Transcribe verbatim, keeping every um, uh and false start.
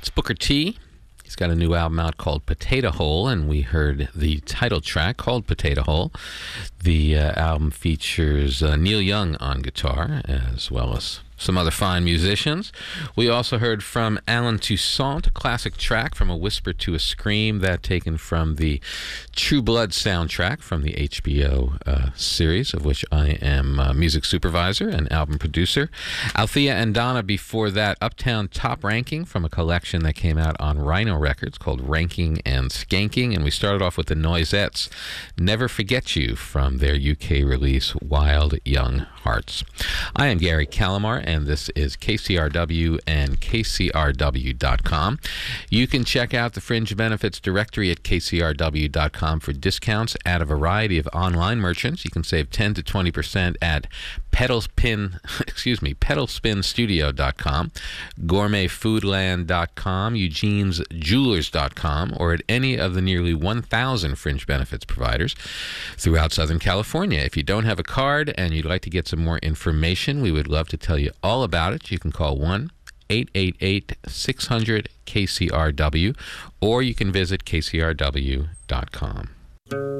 It's Booker T. He's got a new album out called Potato Hole, and we heard the title track called Potato Hole. The uh, album features uh, Neil Young on guitar, as well as some other fine musicians. We also heard from Alan Toussaint, a classic track from A Whisper to a Scream, that taken from the True Blood soundtrack from the H B O uh, series, of which I am uh, music supervisor and album producer. Althea and Donna before that, Uptown Top Ranking from a collection that came out on Rhino Records called Ranking and Skanking. And we started off with the Noisettes, Never Forget You, from their U K release Wild Young Hearts. I am Gary Calamar, and this is K C R W and K C R W dot com. You can check out the Fringe Benefits directory at K C R W dot com for discounts at a variety of online merchants. You can save ten to twenty percent at Pedalspin, excuse me, Pedal Spin Studio dot com, Gourmet Foodland dot com, Eugene's Jewelers dot com, or at any of the nearly one thousand Fringe Benefits providers throughout Southern California. If you don't have a card and you'd like to get some more information, we would love to tell you all about it. You can call one eight eight eight, six hundred, K C R W, or you can visit K C R W dot com.